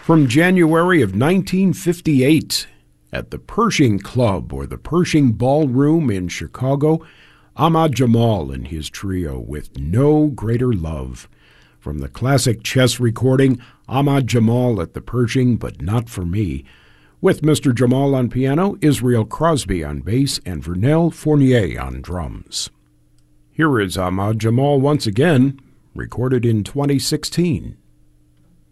From January of 1958, at the Pershing Club or the Pershing Ballroom in Chicago, Ahmad Jamal and his trio with No Greater Love. From the classic Chess recording, Ahmad Jamal at the Pershing, But Not For Me, with Mr. Jamal on piano, Israel Crosby on bass, and Vernel Fournier on drums. Here is Ahmad Jamal once again, recorded in 2016.